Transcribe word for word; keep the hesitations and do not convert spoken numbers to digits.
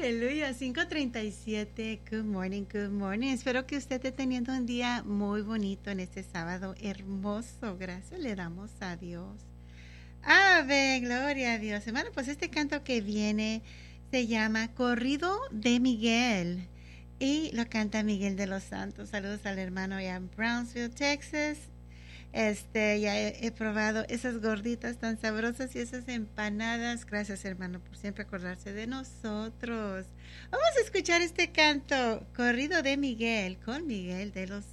Aleluya, cinco treinta y siete. Good morning, good morning. Espero que usted esté teniendo un día muy bonito en este sábado hermoso. Gracias le damos a Dios. Ave, gloria a Dios. Hermano, pues este canto que viene se llama Corrido de Miguel y lo canta Miguel de los Santos. Saludos al hermano allá en Brownsville, Texas. Este, ya he, he probado esas gorditas tan sabrosas y esas empanadas. Gracias, hermano, por siempre acordarse de nosotros. Vamos a escuchar este canto, Corrido de Miguel, con Miguel de los